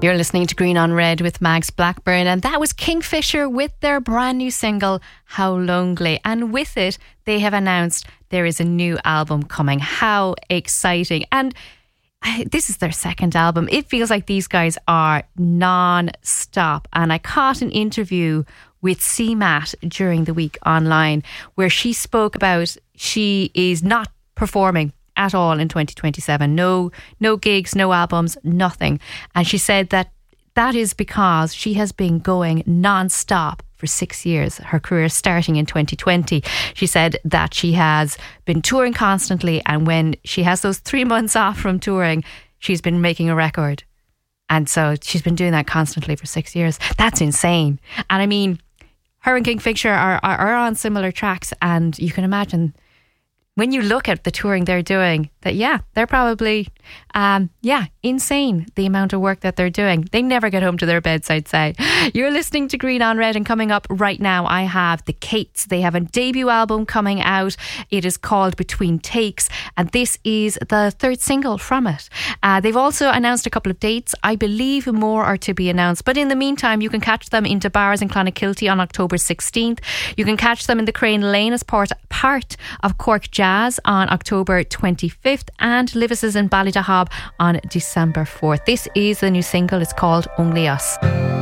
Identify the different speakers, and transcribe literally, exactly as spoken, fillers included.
Speaker 1: You're listening to Green on Red with Mags Blackburn, and that was Kingfisher with their brand new single How Lonely, and with it they have announced there is a new album coming. How exciting. And I, this is their second album. It feels like these guys are non-stop, and I caught an interview with C Matt during the week online where she spoke about she is not performing at all in twenty twenty-seven. No, no gigs, no albums, nothing. And she said that that is because she has been going non-stop for six years. Her career starting in twenty twenty. She said that she has been touring constantly, and when she has those three months off from touring, she's been making a record. And so she's been doing that constantly for six years. That's insane. And I mean, her and Kingfisher are, are, are on similar tracks, and you can imagine when you look at the touring they're doing, that yeah, they're probably, um, yeah, insane the amount of work that they're doing. They never get home to their beds, I'd say. You're listening to Green on Red, and coming up right now, I have the Kates. They have a debut album coming out. It is called Between Takes, and this is the third single from it. Uh, they've also announced a couple of dates. I believe more are to be announced, but in the meantime, you can catch them into bars in Clonakilty on October sixteenth. You can catch them in the Crane Lane as part, part of Cork Jazz on October twenty-fifth, and Livis's in Ballydehob on December fourth. This is the new single. It's called Only Us.